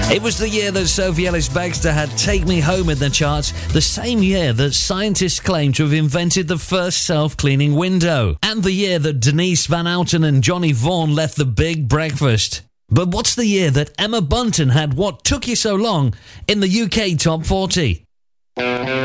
It was the year that Sophie Ellis-Bextor had Take Me Home in the charts, the same year that scientists claim to have invented the first self-cleaning window, and the year that Denise Van Outen and Johnny Vaughan left The Big Breakfast. But what's the year that Emma Bunton had What Took You So Long in the UK Top 40?